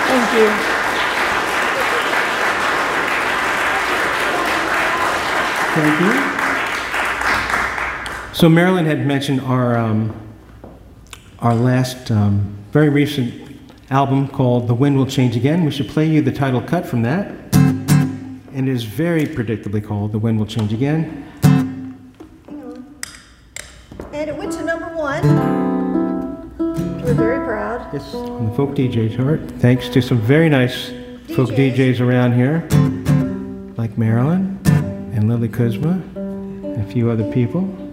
Thank you. Thank you. So Marilyn had mentioned our last very recent album called The Wind Will Change Again. We should play you the title cut from that. And it is very predictably called The Wind Will Change Again. And it went to #1. We're very proud. Yes, on the Folk DJ chart. Thanks to some very nice folk DJs around here, like Marilyn and Lily Kuzma, and a few other people.